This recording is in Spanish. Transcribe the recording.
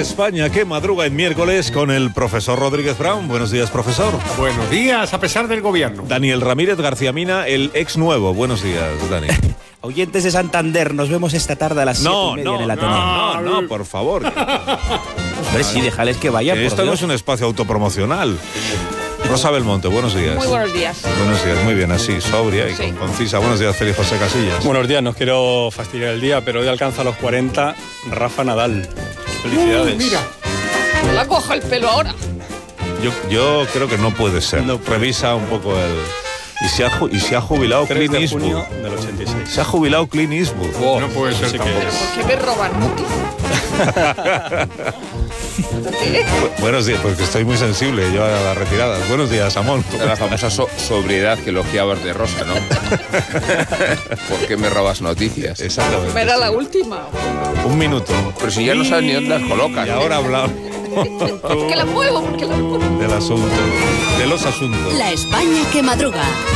España que madruga en miércoles con el profesor Rodríguez Brown. Buenos días, profesor. Buenos días, a pesar del gobierno. Daniel Ramírez García Mina, el ex nuevo. Buenos días, Dani. Oyentes de Santander, nos vemos esta tarde a las 7:30 en el Ateneo. No, por favor. Hombre, sí, déjales que vayan. Que esto no es un espacio autopromocional. Rosa Belmonte, buenos días. Muy buenos días. Buenos días, muy bien, así, sobria y concisa. Buenos días, Félix José Casillas. Buenos días, no os quiero fastidiar el día, pero hoy alcanza los 40 Rafa Nadal. Felicidades. Mira. No la coja el pelo ahora. Yo creo que no puede ser. No. Revisa un poco el... Y se ha jubilado 3 Clint de Eastwood. junio del 86. Se ha jubilado Clint Eastwood. Oh, No puede ser sí tampoco. ¿Pero por qué me roban noticias? Buenos días, porque estoy muy sensible yo a las retiradas. Buenos días, Amón. La famosa sobriedad que elogiabas de Rosa, ¿no? ¿Por qué me robas noticias? Exactamente. Era la última. Un minuto. Pero si ya no sabes ni dónde las colocas. Y ahora hablamos Porque la muevo, porque la muevo. del asunto, de los asuntos. La España que madruga.